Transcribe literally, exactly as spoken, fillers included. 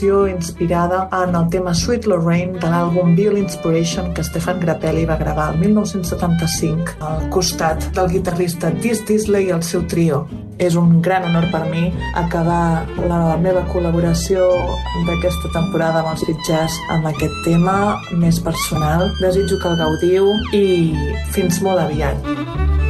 cançó inspirada en el tema Sweet Lorraine de l'àlbum Bill Inspiration que Stefan Grappelli va gravar el mil nou-cents setanta-cinc al costat del guitarrista Dizz Disley i el seu trio. És un gran honor per mi acabar la meva col·laboració d'aquesta temporada amb els Free Jazz amb aquest tema més personal. Desitjo que el gaudiu i fins molt aviat.